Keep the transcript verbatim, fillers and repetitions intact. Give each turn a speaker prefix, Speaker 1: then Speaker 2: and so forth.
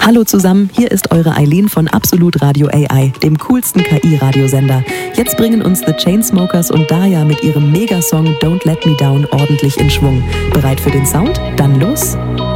Speaker 1: Hallo zusammen, hier ist eure Eileen von Absolut Radio A I, dem coolsten K I-Radiosender. Jetzt bringen uns The Chainsmokers und Daya mit ihrem Megasong Don't Let Me Down ordentlich in Schwung. Bereit für den Sound? Dann los!